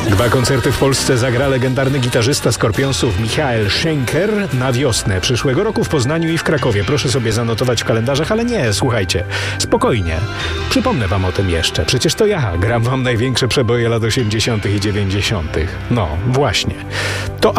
2 koncerty w Polsce zagra legendarny gitarzysta Skorpionsów Michael Schenker na wiosnę przyszłego roku w Poznaniu i w Krakowie. Proszę sobie zanotować w kalendarzach, ale nie, słuchajcie, spokojnie. Przypomnę wam o tym jeszcze. Przecież to ja gram wam największe przeboje lat 80. i 90. No, właśnie. To